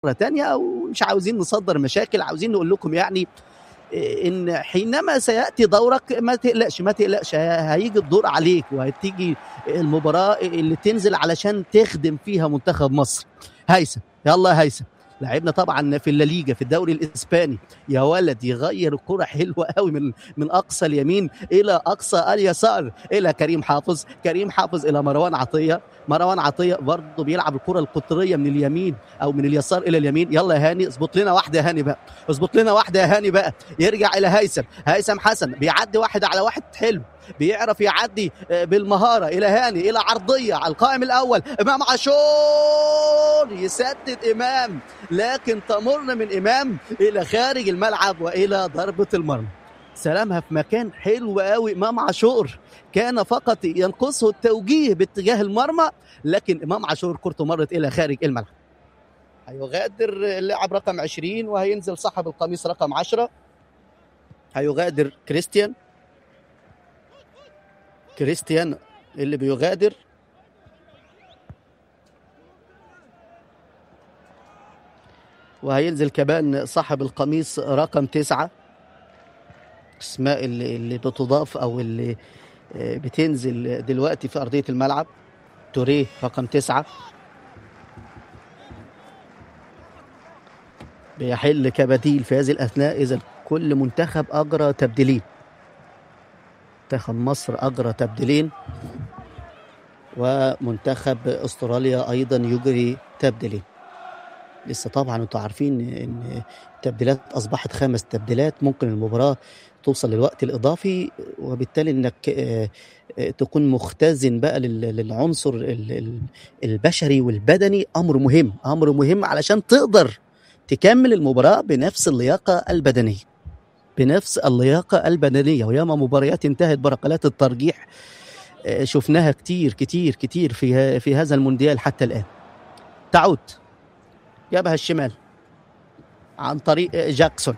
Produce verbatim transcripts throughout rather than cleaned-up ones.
تانية، أو مش عاوزين نصدر مشاكل، عاوزين نقول لكم يعني إن حينما سيأتي دورك ما تقلقش ما تقلقش هيجي الدور عليك، وهتيجي المباراة اللي تنزل علشان تخدم فيها منتخب مصر. هيثم، يلا هيثم، لعبنا طبعا في الليجا في الدوري الاسباني، يا ولد يغير الكرة حلوه قوي من من اقصى اليمين الى اقصى اليسار الى كريم حافظ، كريم حافظ الى مروان عطيه، مروان عطيه برضه بيلعب الكرة القطريه من اليمين او من اليسار الى اليمين. يلا يا هاني اظبط لنا واحده يا هاني بقى، اظبط لنا واحده يا هاني بقى. يرجع الى هيثم، هيثم حسن بيعدي واحد على واحد حلو، بيعرف يعدي بالمهاره الى هاني الى عرضيه على القائم الاول امام عاشور، يسدد امام لكن تمر من امام الى خارج الملعب والى ضربه المرمى. سلامها في مكان حلو قوي امام عاشور، كان فقط ينقصه التوجيه باتجاه المرمى، لكن امام عاشور كرته مرت الى خارج الملعب. هيغادر اللاعب رقم عشرين وهينزل صاحب القميص رقم عشرة. هيغادر كريستيان، كريستيان اللي بيغادر. وهينزل كمان صاحب القميص رقم تسعة. اسماء اللي, اللي بتضاف او اللي بتنزل دلوقتي في ارضيه الملعب. توريه رقم تسعة بيحل كبديل في هذه الاثناء. اذا كل منتخب اجرى تبديلين، منتخب مصر اجرى تبديلين، ومنتخب استراليا ايضا يجري تبديلين. لسه طبعا انتوا عارفين ان التبديلات اصبحت خمس تبديلات، ممكن المباراه توصل للوقت الاضافي، وبالتالي انك تكون مختزن بقى للعنصر البشري والبدني. امر مهم، امر مهم علشان تقدر تكمل المباراه بنفس اللياقه البدنيه، بنفس اللياقه البدنيه. وياما مباريات انتهت بركلات الترجيح شفناها كتير كتير كتير في في هذا المونديال حتى الان. تعود جابها الشمال عن طريق جاكسون،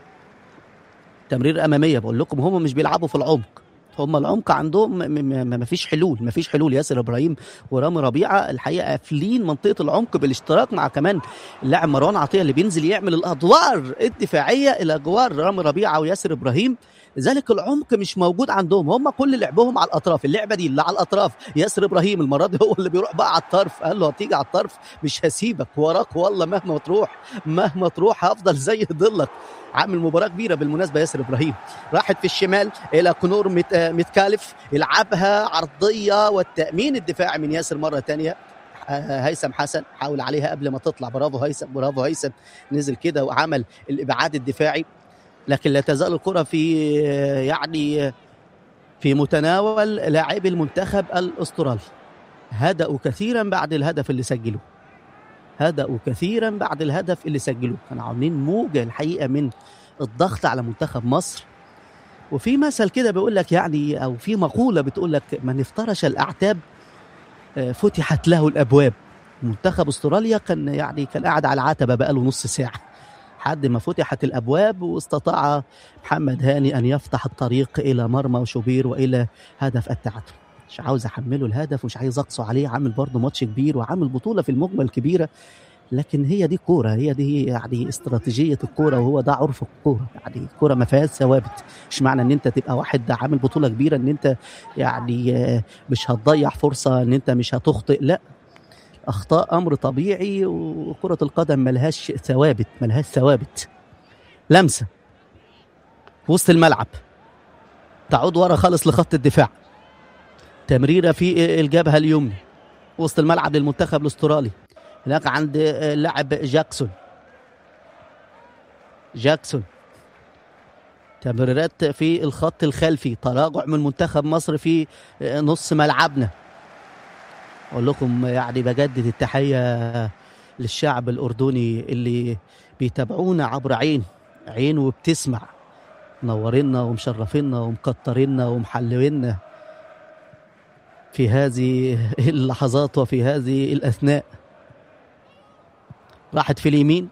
تمرير اماميه. بقول لكم هم مش بيلعبوا في العمق، هم العمق عندهم ما فيش حلول، ما فيش حلول. ياسر ابراهيم ورامي ربيعه الحقيقه قافلين منطقه العمق بالاشتراك مع كمان اللاعب مروان عطيه اللي بينزل يعمل الادوار الدفاعيه الى جوار رامي ربيعه وياسر ابراهيم. لذلك العمق مش موجود عندهم، هم كل لعبهم على الاطراف. اللعبه دي اللي على الاطراف، ياسر ابراهيم المره دي هو اللي بيروح بقى على الطرف، قال له هتيجي على الطرف مش هسيبك وراك والله، مهما تروح مهما تروح هفضل زي ضلك. عامل مباراه كبيره بالمناسبه ياسر ابراهيم. راحت في الشمال الى كنور مت... متكالف، يلعبها عرضيه والتامين الدفاعي من ياسر مره ثانيه. هيثم حسن حاول عليها قبل ما تطلع، برافو هيثم، برافو هيثم، نزل كده وعمل الابعاد الدفاعي، لكن لا تزال الكره في يعني في متناول لاعبي المنتخب الاسترالي. هدأوا كثيرا بعد الهدف اللي سجلوه، هدأوا كثيرا بعد الهدف اللي سجلوه. كانوا عاملين موجة الحقيقة من الضغط على منتخب مصر. وفي مثل كده بيقول لك يعني، أو في مقولة بتقول لك من افترش الأعتاب فتحت له الأبواب. منتخب استراليا كان يعني كان قاعد على العتبة بقاله نص ساعة حد ما فتحت الأبواب، واستطاع محمد هاني أن يفتح الطريق إلى مرمى وشوبير وإلى هدف التعادل. مش عاوز أحمله الهدف ومش عايز أقصه عليه، عامل برضه ماتش كبير وعامل بطولة في المجمل كبيرة، لكن هي دي كورة، هي دي يعني استراتيجية الكورة، وهو ده عرف الكورة. يعني الكورة ما فيهاش ثوابت، مش معنى ان انت تبقى واحد عامل بطولة كبيرة ان انت يعني مش هتضيع فرصة، ان انت مش هتخطئ، لا، اخطاء امر طبيعي، وكرة القدم ملهاش ثوابت، ملهاش ثوابت. لمسة وسط الملعب، تعود ورا خالص لخط الدفاع، تمريرة في الجبهة اليمنى وسط الملعب للمنتخب الاسترالي. هناك عند لاعب جاكسون، جاكسون تمريرات في الخط الخلفي، تراجع من منتخب مصر في نص ملعبنا. اقول لكم يعني بجدد التحية للشعب الأردني اللي بيتابعونا عبر عين عين وبتسمع، منورينا ومشرفينا ومكترينا ومحلوينا في هذه اللحظات وفي هذه الأثناء. راحت في اليمين،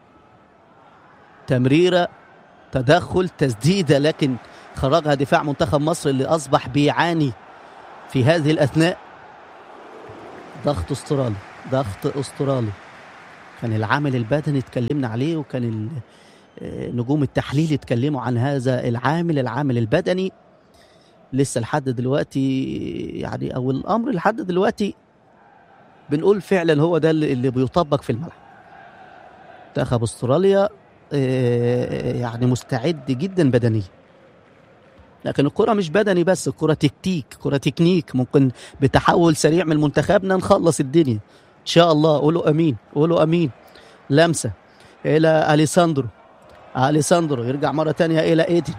تمريرة، تدخل، تسديدة، لكن خرجها دفاع منتخب مصر اللي أصبح بيعاني في هذه الأثناء. ضغط استرالي، ضغط استرالي كان العامل البدني اتكلمنا عليه، وكان نجوم التحليل اتكلموا عن هذا العامل العامل البدني. لسه لحد دلوقتي يعني، او الامر لحد دلوقتي بنقول فعلا هو ده اللي بيطبق في الملعب. منتخب استراليا يعني مستعد جدا بدنيا، لكن الكرة مش بدني بس، الكرة تكتيك، كرة تكنيك. ممكن بتحول سريع من منتخبنا نخلص الدنيا ان شاء الله. قولوا امين، قولوا امين. لمسة الى اليساندرو، اليساندرو يرجع مرة تانية الى ايدن،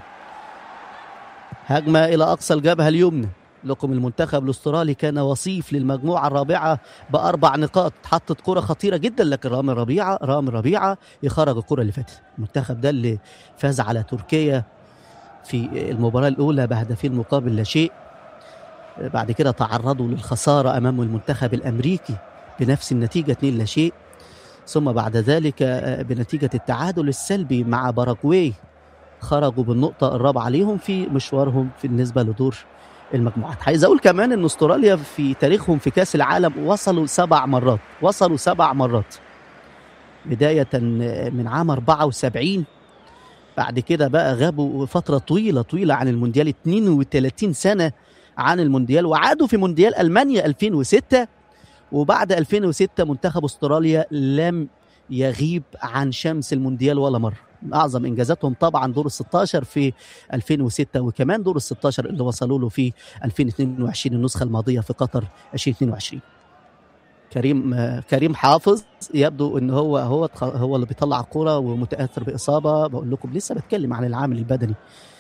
هجمة الى اقصى الجبهة اليمنى. لكم المنتخب الاسترالي كان وصيف للمجموعة الرابعة باربع نقاط، حطت كرة خطيرة جدا، لكن رامي ربيعة رامي ربيعة يخرج الكرة اللي فاتت. المنتخب ده اللي فاز على تركيا في المباراة الأولى بهدفين مقابل لا شيء، بعد كده تعرضوا للخسارة أمام المنتخب الأمريكي بنفس النتيجة اثنين لا شيء، ثم بعد ذلك بنتيجة التعادل السلبي مع باراغواي خرجوا بالنقطة الرابعة عليهم في مشوارهم في بالنسبة لدور المجموعات. عايز أقول كمان أن استراليا في تاريخهم في كأس العالم وصلوا سبع مرات، وصلوا سبع مرات بداية من عام أربعة وسبعين، بعد كده بقى غابوا فترة طويلة طويلة عن المونديال، اثنين وثلاثين سنة عن المونديال، وعادوا في مونديال ألمانيا ألفين وستة. وبعد ألفين وستة منتخب استراليا لم يغيب عن شمس المونديال ولا مرة. من أعظم إنجازاتهم طبعا دور الستاشر في ألفين وستة، وكمان دور الستاشر اللي وصلوا له في ألفين واثنين وعشرين النسخة الماضية في قطر ألفين واثنين وعشرين. كريم كريم حافظ يبدو ان هو هو هو اللي بيطلع الكوره ومتاثر باصابه. بقول لكم لسه بتكلم عن العامل البدني.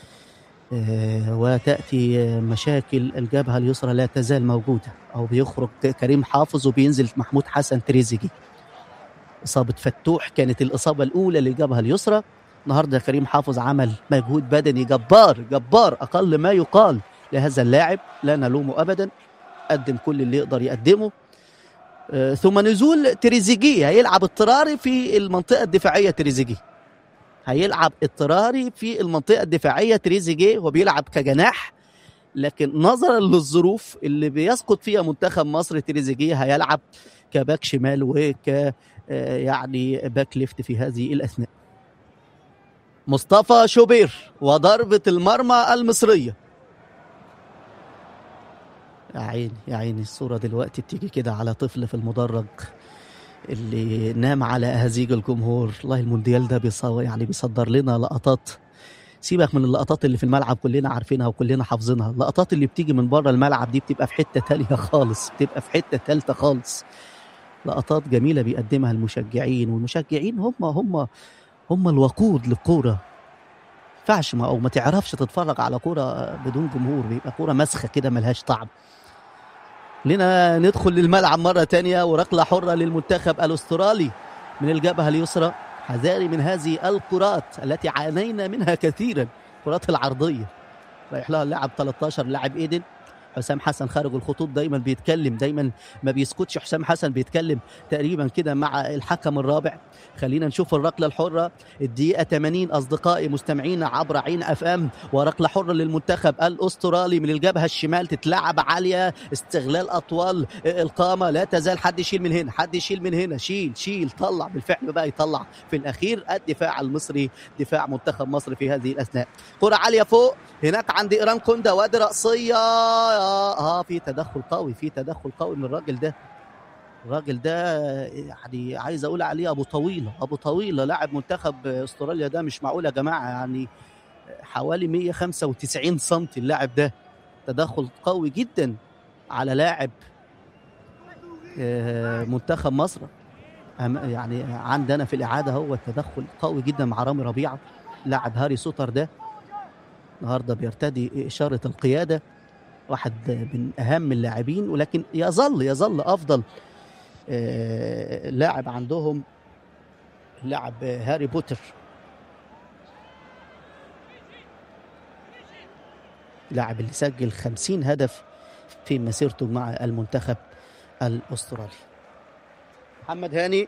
آه وتاتي مشاكل الجبهه اليسرى لا تزال موجوده، او بيخرج كريم حافظ وبينزل محمود حسن تريزيجي. اصابه فتوح كانت الاصابه الاولى للجبهه اليسرى. النهارده كريم حافظ عمل مجهود بدني جبار جبار، اقل ما يقال لهذا اللاعب، لا نلومه ابدا، قدم كل اللي يقدر يقدمه. آه ثم نزول تريزيجي، هيلعب اضطراري في المنطقة الدفاعية. تريزيجي هيلعب اضطراري في المنطقة الدفاعية. تريزيجي هو بيلعب كجناح، لكن نظرا للظروف اللي بيسقط فيها منتخب مصر، تريزيجي هيلعب كباك شمال وك آه يعني باك ليفت في هذه الأثناء. مصطفى شوبير وضربة المرمى المصرية. يا عيني يا عيني، الصورة دلوقتي بتيجي كده على طفل في المدرج اللي نام على أهازيج الجمهور. والله المونديال ده بيصور يعني بيصدر لنا لقطات، سيبك من اللقطات اللي في الملعب كلنا عارفينها وكلنا حافظينها، اللقطات اللي بتيجي من بره الملعب دي بتبقى في حتة تانية خالص، بتبقى في حتة تالتة خالص. لقطات جميلة بيقدمها المشجعين، والمشجعين هم هم هم الوقود للكورة. فعش ما او ما تعرفش تتفرج على كورة بدون جمهور، بيبقى كورة مسخة كده ملهاش طعم. لنا ندخل للملعب مرة تانية، وركلة حرة للمنتخب الأسترالي من الجبهة اليسرى. حذاري من هذه الكرات التي عانينا منها كثيرا، الكرات العرضية. رايح لها اللاعب ثلاثة عشر، لاعب ايدن. حسام حسن خارج الخطوط، دايما بيتكلم، دايما ما بيسكتش. حسام حسن بيتكلم تقريبا كده مع الحكم الرابع. خلينا نشوف الركله الحره، الدقيقه ثمانين اصدقائي مستمعين عبر عين اف ام، وركله حره للمنتخب الاسترالي من الجبهه الشمال، تتلعب عاليه، استغلال اطوال القامه. لا تزال حد يشيل من هنا، حد يشيل من هنا، شيل شيل طلع، بالفعل بقى يطلع في الاخير الدفاع المصري، دفاع منتخب مصر في هذه الاثناء. كره عاليه فوق هناك عند ايران كوندا، وادي راسيه. اه في تدخل قوي، في تدخل قوي من الراجل ده. الراجل ده يعني عايز اقول عليه ابو طويله، ابو طويله لاعب منتخب استراليا ده. مش معقول يا جماعه، يعني حوالي مية وخمسة وتسعين سم اللاعب ده. تدخل قوي جدا على لاعب منتخب مصر. يعني عندنا في الاعاده هو التدخل قوي جدا مع رامي ربيعه. لاعب هاري سوتر ده النهارده بيرتدي اشاره القياده، واحد من اهم اللاعبين، ولكن يظل يظل افضل آه لاعب عندهم لاعب هاري بوتر، لاعب اللي سجل خمسين هدف في مسيرته مع المنتخب الاسترالي. محمد هاني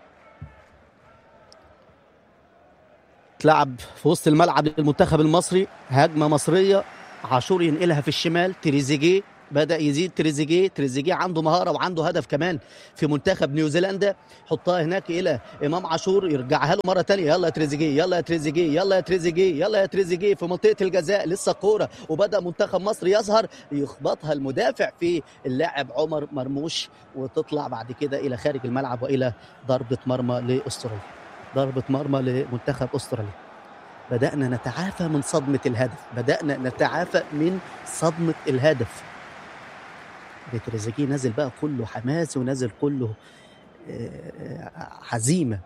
تلعب في وسط الملعب للمنتخب المصري، هجمه مصريه، عاشور ينقلها في الشمال، تريزيجيه بدأ يزيد تريزيجيه، تريزيجيه عنده مهارة وعنده هدف كمان في منتخب نيوزيلندا، حطها هناك إلى إمام عاشور يرجعها له مرة تانية، يلا يا تريزيجيه يلا يا تريزيجيه يلا يا تريزيجيه يلا يا تريزيجيه في منطقة الجزاء، لسه كورة وبدأ منتخب مصر يظهر، يخبطها المدافع في اللاعب عمر مرموش وتطلع بعد كده إلى خارج الملعب وإلى ضربة مرمى لأستراليا. ضربة مرمى لمنتخب أستراليا. بدأنا نتعافى من صدمة الهدف، بدأنا نتعافى من صدمة الهدف. تريزيجيه نازل بقى كله حماس ونازل كله حزيمة.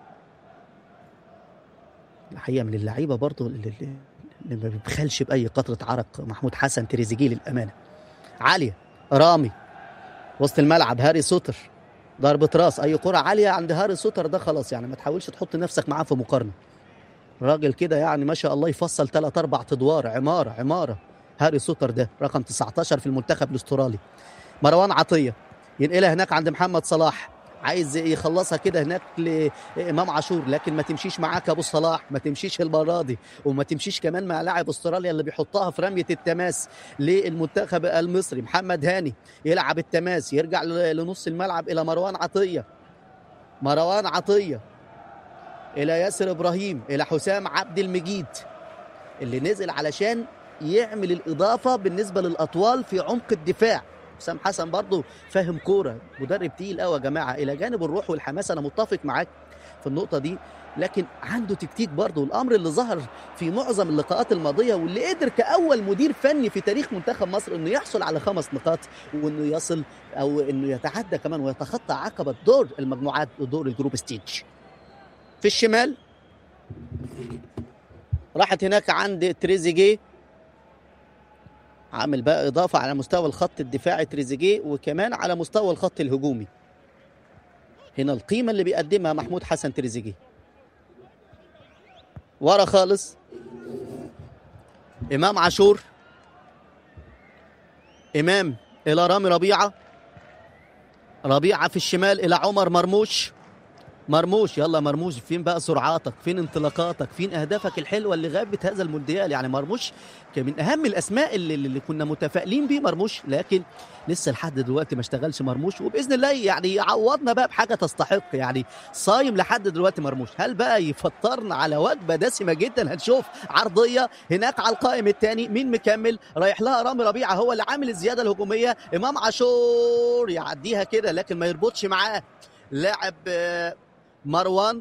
الحقيقة من اللعيبة برضو اللي, اللي ما بيبخلش بأي قطرة عرق محمود حسن تريزيجيه للأمانة. عالية رامي وسط الملعب، هاري سوتر ضربة راس، أي كرة عالية عند هاري سوتر ده خلاص يعني ما تحاولش تحط نفسك معاه في مقارنة. راجل كده يعني ما شاء الله يفصل ثلاث أربع أدوار، عمارة عمارة. هاري سوتر ده رقم تسعة عشر في المنتخب الأسترالي. مروان عطية ينقلها هناك عند محمد صلاح، عايز يخلصها كده هناك لإمام عاشور، لكن ما تمشيش معاك أبو صلاح، ما تمشيش المرة دي، وما تمشيش كمان مع لاعب أستراليا اللي بيحطها في رمية التماس للمنتخب المصري. محمد هاني يلعب التماس، يرجع لنص الملعب إلى مروان عطية، مروان عطية إلى ياسر إبراهيم، إلى حسام عبد المجيد اللي نزل علشان يعمل الإضافة بالنسبة للأطوال في عمق الدفاع. حسام حسن برضو فاهم كورة، مدرب تقيل قوي يا جماعة. إلى جانب الروح والحماس أنا متفق معاك في النقطة دي، لكن عنده تكتيك برضو. الأمر اللي ظهر في معظم اللقاءات الماضية واللي قدر كأول مدير فني في تاريخ منتخب مصر إنه يحصل على خمس نقاط وإنه يصل أو إنه يتعدى كمان ويتخطى عقبة دور المجموعات ودور الجروب ستيج. في الشمال راحت هناك عند تريزيجيه، عامل بقى إضافة على مستوى الخط الدفاعي تريزيجيه وكمان على مستوى الخط الهجومي. هنا القيمة اللي بيقدمها محمود حسن تريزيجيه. ورا خالص إمام عاشور، إمام إلى رامي ربيعة، ربيعة في الشمال إلى عمر مرموش، مرموش يلا مرموش فين بقى سرعاتك، فين انطلاقاتك، فين اهدافك الحلوه اللي غابت هذا المونديال. يعني مرموش كان من اهم الاسماء اللي, اللي كنا متفائلين بيه مرموش، لكن لسه لحد دلوقتي ما اشتغلش مرموش، وباذن الله يعني يعوضنا بقى بحاجه تستحق. يعني صايم لحد دلوقتي مرموش، هل بقى يفطرنا على وجبه دسمه جدا؟ هنشوف عرضيه هناك على القائم الثاني، مين مكمل؟ رايح لها رامي ربيعه، هو اللي عامل الزياده الهجوميه. امام عاشور يعديها كده لكن ما يربطش معاه لاعب مروان،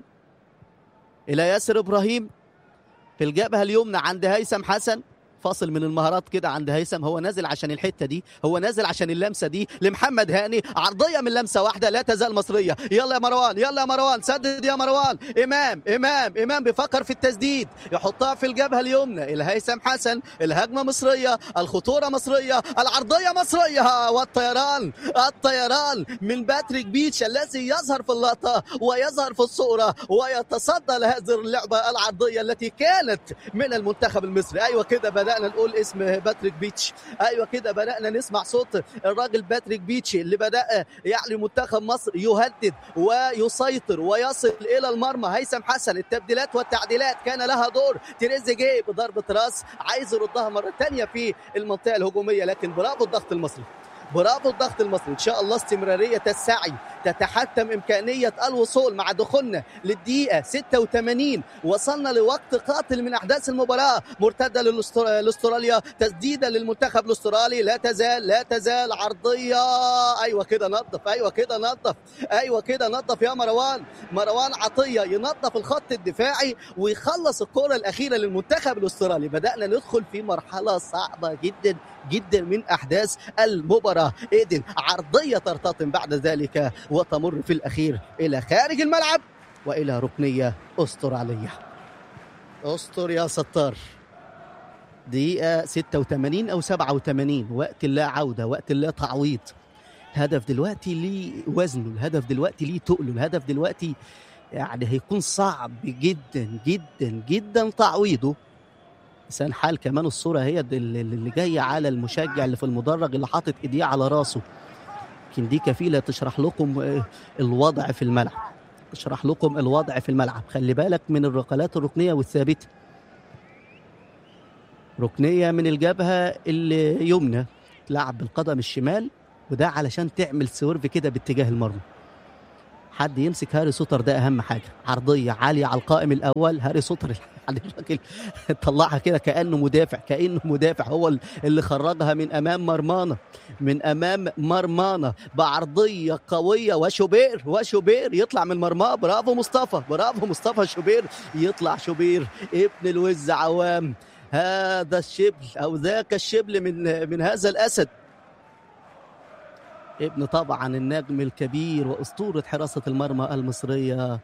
إلى ياسر إبراهيم في الجبهة اليمنى عند هيثم حسن، فاصل من المهارات كده عند هيثم، هو نازل عشان الحتة دي، هو نازل عشان اللمسة دي لمحمد هاني، عرضية من لمسة واحدة لا تزال مصرية. يلا يا مروان يلا يا مروان سدد يا مروان. إمام إمام إمام بيفكر في التسديد، يحطها في الجبهة اليمنى إلى هيثم حسن، الهجمة مصرية، الخطورة مصرية، العرضية مصرية، والطيران الطيران من باتريك بيتش الذي يظهر في اللقطة ويظهر في الصورة ويتصدى لهذه اللعبة العرضية التي كانت من المنتخب المصري. أيوة كده بدأنا نقول اسم باتريك بيتش، ايوه كده بدأنا نسمع صوت الراجل باتريك بيتش اللي بدأ يعني منتخب مصر يهدد ويسيطر ويصل الى المرمى. هيثم حسن التبديلات والتعديلات كان لها دور، تريزيجيه بضربة راس عايز يردها مرة ثانية في المنطقة الهجومية، لكن برافو الضغط المصري، برافو الضغط المصري. ان شاء الله استمرارية السعي تتحتم امكانية الوصول مع دخولنا للدقيقة ستة وثمانين، وصلنا لوقت قاتل من احداث المباراة، مرتدة للاستراليا، تسديدة للمنتخب الاسترالي، لا تزال لا تزال عرضية. ايوه كده نظف، ايوه كده نظف، ايوه كده نظف يا مروان، مروان عطية ينظف الخط الدفاعي ويخلص الكرة الأخيرة للمنتخب الاسترالي. بدأنا ندخل في مرحلة صعبة جدا جدا من احداث المباراة. ايدن عرضية ترتطم بعد ذلك وتمر في الاخير الى خارج الملعب والى ركنية استرالية. استر يا ستار. دقيقة ستة وثمانين او سبعة وثمانين، وقت لا عودة، وقت لا تعويض. هدف دلوقتي ليه وزنه، الهدف دلوقتي ليه تقله، الهدف دلوقتي يعني هيكون صعب جدا جدا جدا تعويضه. لسان حال كمان الصورة هي اللي جاية على المشجع اللي في المدرج اللي حاطط ايديه على راسه، لكن دي كفيلة تشرح لكم الوضع في الملعب، تشرح لكم الوضع في الملعب. خلي بالك من الركلات الركنية والثابتة، ركنية من الجبهة اليمنى بتلعب بالقدم الشمال، وده علشان تعمل سيرف كده باتجاه المرمى. حد يمسك هاري سوتر، ده اهم حاجه. عرضيه عاليه على القائم الاول، هاري سوتر يعني الراجل طلعها كده كانه مدافع، كانه مدافع، هو اللي خرجها من امام مرمانا، من امام مرمانا بعرضيه قويه، وشوبير وشوبير يطلع من مرماه. برافو مصطفى، برافو مصطفى شوبير، يطلع شوبير ابن الوز عوام. هذا الشبل او ذاك الشبل من من هذا الاسد، ابن طبعا النجم الكبير واسطوره حراسه المرمى المصريه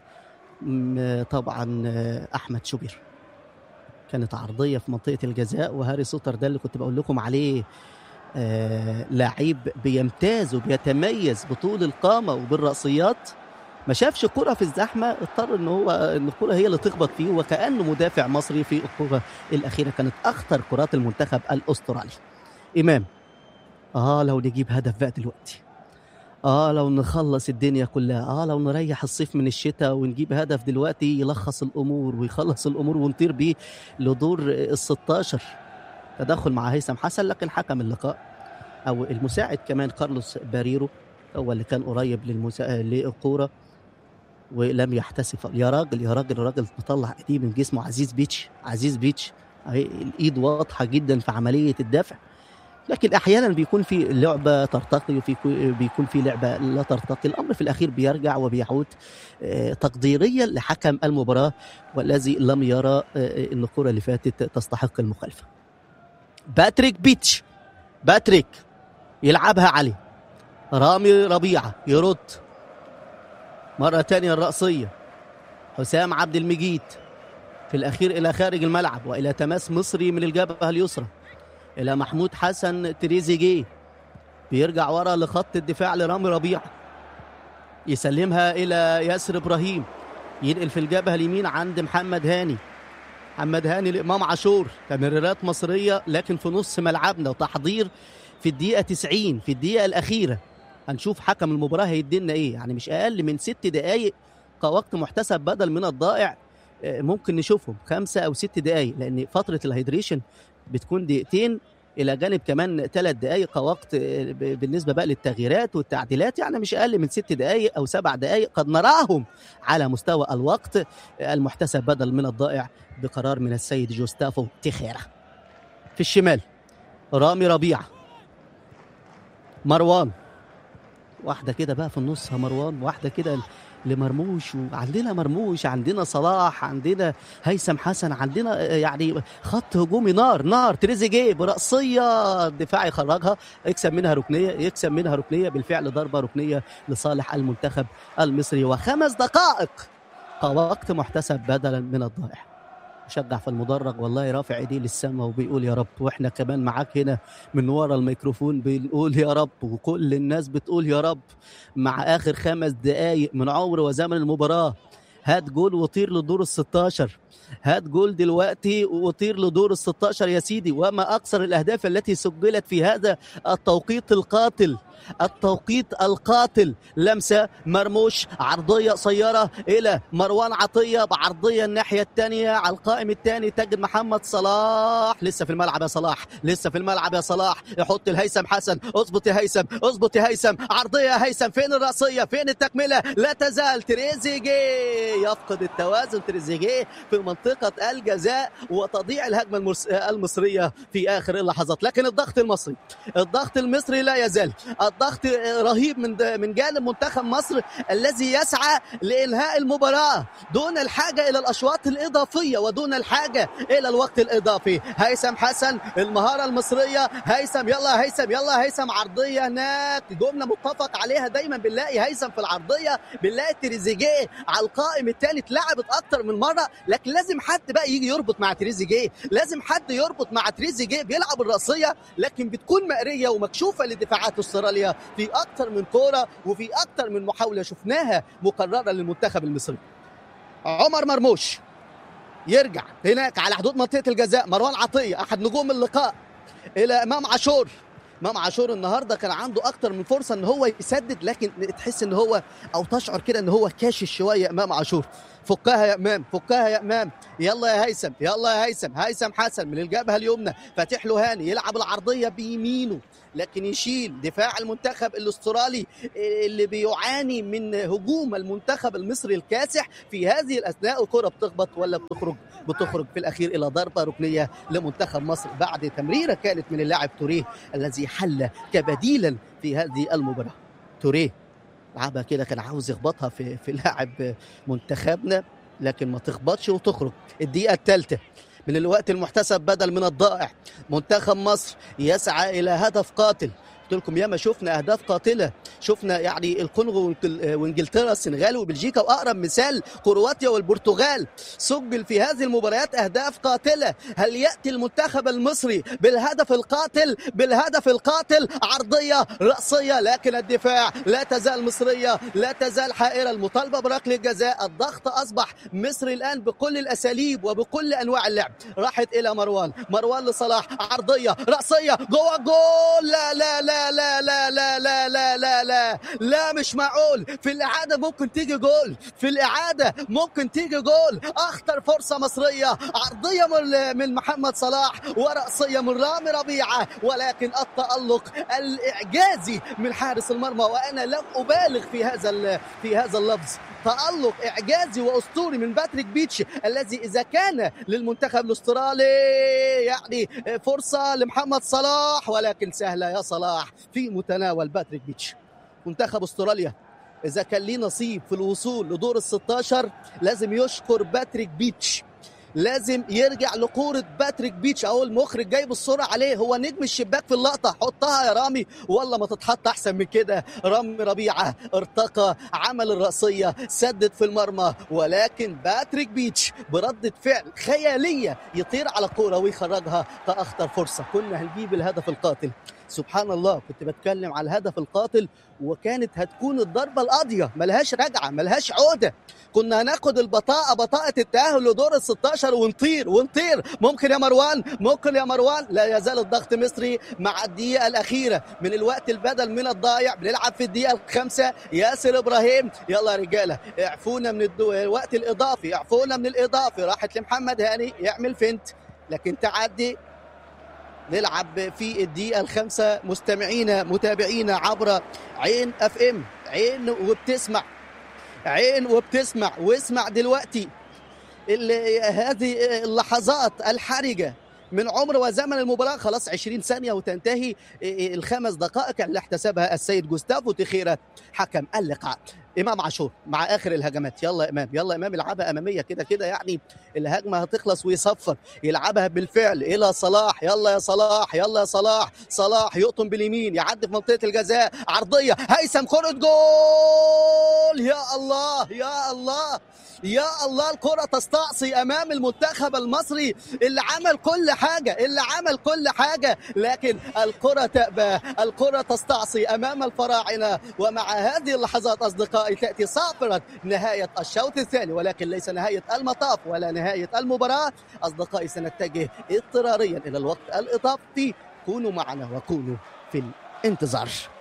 طبعا احمد شوبير. كانت عرضيه في منطقه الجزاء، وهاري سوتر ده اللي كنت بقول لكم عليه آه لعيب بيمتاز وبيتميز بطول القامه وبالرأسيات. ما شافش كرة في الزحمه، اضطر ان هو ان الكرة هي اللي تخبط فيه، وكأنه مدافع مصري في الكرة الاخيره. كانت اخطر كرات المنتخب الاسترالي. امام، اه لو نجيب هدف بقى دلوقتي، اه لو نخلص الدنيا كلها، اه لو نريح الصيف من الشتاء ونجيب هدف دلوقتي يلخص الامور ويخلص الامور ونطير بيه لدور الستاشر. تدخل مع هيثم حسن، لكن حكم اللقاء او المساعد كمان كارلوس باريرو هو اللي كان قريب للمسا... للكوره ولم يحتسب. يا راجل يا راجل الراجل مطلع ايديه من جسمه. عزيز بيتش، عزيز بيتش اهي الايد واضحه جدا في عمليه الدفع، لكن احيانا بيكون في لعبه ترتقي وفي بيكون في لعبه لا ترتقي. الامر في الاخير بيرجع وبيعود تقديريا لحكم المباراه، والذي لم يرى ان الكره اللي فاتت تستحق المخالفه. باتريك بيتش، باتريك يلعبها علي، رامي ربيعه يرد مره ثانيه الرأسيه، حسام عبد المجيد في الاخير الى خارج الملعب والى تماس مصري من الجبهه اليسرى الى محمود حسن تريزيجيه، بيرجع ورا لخط الدفاع لرامي ربيعه، يسلمها الى ياسر ابراهيم، ينقل في الجبهه اليمين عند محمد هاني، محمد هاني لامام عاشور. تمريرات مصريه لكن في نص ملعبنا، وتحضير في الدقيقه تسعين في الدقيقه الاخيره. هنشوف حكم المباراه هيدينا ايه، يعني مش اقل من ست دقائق كوقت محتسب بدل من الضائع. ممكن نشوفهم خمسه او ست دقائق، لان فتره الهيدريشن بتكون دقيقتين الى جانب كمان ثلاث دقائق كوقت بالنسبه بقى للتغييرات والتعديلات، يعني مش اقل من ست دقائق او سبع دقائق قد نراهم على مستوى الوقت المحتسب بدل من الضائع بقرار من السيد جوستافو تيخيرا. في الشمال رامي ربيعه، مروان، واحده كده بقى في النص مروان، واحده كده لمرموش، وعندنا مرموش، عندنا صلاح، عندنا هيثم حسن، عندنا يعني خط هجومي نار نار. تريزيجيه برأسية الدفاع يخرجها، يكسب منها ركنية، يكسب منها ركنية بالفعل، ضربة ركنية لصالح المنتخب المصري. وخمس دقائق كوقت محتسب بدلا من الضائع. مشجع في المدرج والله رافع ايديه للسماء وبيقول يا رب، واحنا كمان معاك هنا من ورا الميكروفون بنقول يا رب، وكل الناس بتقول يا رب مع اخر خمس دقايق من عمر وزمن المباراه. هات جول وطير لدور الستاشر، هات جول دلوقتي وطير لدور الستاشر يا سيدي. وما اكثر الاهداف التي سجلت في هذا التوقيت القاتل، التوقيت القاتل. لمسه مرموش، عرضيه قصيره الى مروان عطيه، بعرضيه الناحيه الثانيه على القائم الثاني تجد محمد صلاح. لسه في الملعب يا صلاح، لسه في الملعب يا صلاح، يحط الهيثم حسن. اظبط يا هيثم، اظبط يا هيثم، عرضيه يا هيثم، فين الرأسيه، فين التكمله؟ لا تزال تريزيجيه يفقد التوازن، تريزيجيه في منطقه الجزاء، وتضيع الهجمه المصريه في اخر اللحظات. لكن الضغط المصري، الضغط المصري لا يزال، الضغط رهيب من من جانب منتخب مصر الذي يسعى لإنهاء المباراة دون الحاجة إلى الأشواط الإضافية ودون الحاجة إلى الوقت الإضافي. هيثم حسن، المهارة المصرية، هيثم يلا هيثم يلا هيثم، عرضية هناك، جملة متفق عليها دايما، بنلاقي هيثم في العرضية، بنلاقي تريزيجيه على القائم الثاني اتلعبت أكتر من مرة، لكن لازم حد بقى يجي يربط مع تريزيجيه، لازم حد يربط مع تريزيجيه. بيلعب الرأسية لكن بتكون مقرية ومكشوفة لدفاعات استراليا في اكتر من كوره وفي اكتر من محاوله شفناها مكرره للمنتخب المصري. عمر مرموش يرجع هناك على حدود منطقه الجزاء، مروان عطيه احد نجوم اللقاء الى امام عاشور. امام عاشور النهارده كان عنده اكتر من فرصه ان هو يسدد، لكن تحس ان هو او تشعر كده ان هو كاشش شويه امام عاشور. فكها يا امام، فكها يا امام، يلا يا هيثم، يلا يا هيثم، هيثم حسن من الجبهه اليمنى، فاتح له هاني يلعب العرضيه بيمينه لكن يشيل دفاع المنتخب الاسترالي اللي بيعاني من هجوم المنتخب المصري الكاسح. في هذه الاثناء الكره بتخبط ولا بتخرج؟ بتخرج في الاخير الى ضربه ركنيه لمنتخب مصر بعد تمريره كانت من اللاعب توريه الذي حل كبديلا في هذه المباراه. توريه لعبها كده، كان عاوز يخبطها في في لاعب منتخبنا لكن ما تخبطش وتخرج. الدقيقه الثالثه من الوقت المحتسب بدل من الضائع. منتخب مصر يسعى الى هدف قاتل. قلت لكم ياما شفنا اهداف قاتله، شفنا يعني الكونغو وانجلترا السنغال وبلجيكا، واقرب مثال كرواتيا والبرتغال. سجل في هذه المباريات اهداف قاتله. هل ياتي المنتخب المصري بالهدف القاتل؟ بالهدف القاتل عرضيه راسيه لكن الدفاع لا تزال مصريه، لا تزال حائره. المطالبه بركله الجزاء، الضغط اصبح مصري الان بكل الاساليب وبكل انواع اللعب. راحت الى مروان، مروان لصلاح، عرضيه راسيه جوه الجول. لا لا لا لا لا لا لا لا لا لا لا مش معقول. في الإعادة ممكن تيجي جول، في الإعادة ممكن تيجي جول. أخطر فرصة مصرية، عرضية من من محمد صلاح ورأسية من رامي ربيعة، ولكن التألق الإعجازي من حارس المرمى، وأنا لم أبالغ في هذا في هذا اللفظ. تألق إعجازي وأسطوري من باتريك بيتش الذي إذا كان للمنتخب الأسترالي يعني فرصة لمحمد صلاح ولكن سهلة يا صلاح في متناول باتريك بيتش. منتخب أستراليا إذا كان ليه نصيب في الوصول لدور الستاشر لازم يشكر باتريك بيتش، لازم يرجع لكورة باتريك بيتش. اهو المخرج جايب الصورة عليه، هو نجم الشباك في اللقطة. حطها يا رامي، والله ما تتحط احسن من كده. رامي ربيعة ارتقى، عمل الرأسية، سدد في المرمى، ولكن باتريك بيتش بردة فعل خيالية يطير على الكورة ويخرجها كأخطر فرصة. كنا هنجيب الهدف القاتل. سبحان الله، كنت بتكلم على الهدف القاتل وكانت هتكون الضربة القاضية، ملهاش رجعة ملهاش عودة. كنا هناخد البطاقة، بطاقة التأهل لدور الستاشر ونطير ونطير. ممكن يا مروان، ممكن يا مروان. لا يزال الضغط مصري مع الدقيقة الأخيرة من الوقت البدل من الضايع. بنلعب في الدقيقة الخامسة. ياسر إبراهيم، يلا يا رجالة اعفونا من الوقت الإضافي، اعفونا من الإضافي. راحت لمحمد هاني يعمل فنت لكن تعدي. نلعب في الدقيقة الخامسة مستمعينا متابعينا عبر عين اف ام، عين وبتسمع، عين وبتسمع. واسمع دلوقتي هذه اللحظات الحرجة من عمر وزمن المباراة. خلاص عشرين ثانية وتنتهي الخمس دقائق اللي احتسبها السيد جوستافو تخيرة حكم اللقاء. إمام عاشور مع آخر الهجمات. يلا إمام، يلا إمام، يلعبها أمامية كده كده، يعني الهجمة هتخلص ويصفر. يلعبها بالفعل إلى صلاح. يلا يا صلاح، يلا يا صلاح. صلاح يقطم باليمين، يعدي في منطقة الجزاء، عرضية، هيثم كرة جول. يا الله يا الله يا الله، الكرة تستعصي أمام المنتخب المصري اللي عمل كل حاجة، اللي عمل كل حاجة، لكن الكرة تأبى، الكرة تستعصي أمام الفراعنة. ومع هذه اللحظات أصدقائي تأتي صافرة نهاية الشوط الثاني، ولكن ليس نهاية المطاف ولا نهاية المباراة. أصدقائي سنتجه اضطراريا إلى الوقت الإضافي. كونوا معنا وكونوا في الانتظار.